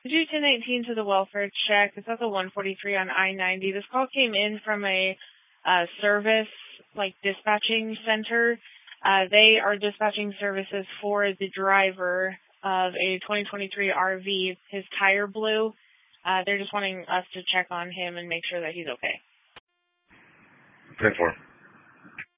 Do 1019 to the welfare check. It's at the 143 on I-90. This call came in from a service, dispatching center. They are dispatching services for the driver of a 2023 RV. His tire blew. They're just wanting us to check on him and make sure that he's okay. 10-4.